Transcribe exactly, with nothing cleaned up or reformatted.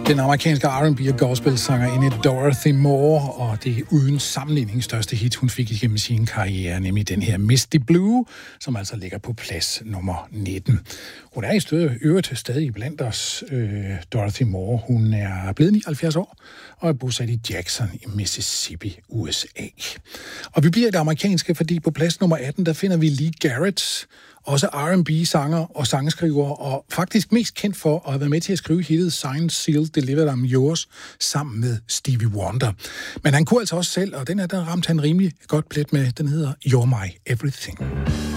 Den amerikanske R and B og gospelsangerinde Dorothy Moore, og det er uden sammenligning største hit, hun fik igennem sin karriere, nemlig den her Misty Blue, som altså ligger på plads nummer nitten. Hun er i stedet øvrigt stadig blandt os, øh, Dorothy Moore. Hun er blevet nioghalvfjerds år og er bosat i Jackson i Mississippi, U S A. Og vi bliver i det amerikanske, fordi på plads nummer atten, der finder vi Lee Garrett, også R and B-sanger og sangskriver, og faktisk mest kendt for at have været med til at skrive hittet Signed, Sealed, Delivered, I'm Yours, sammen med Stevie Wonder. Men han kunne altså også selv, og den her, den ramte han rimelig godt plet med, den hedder You're My Everything.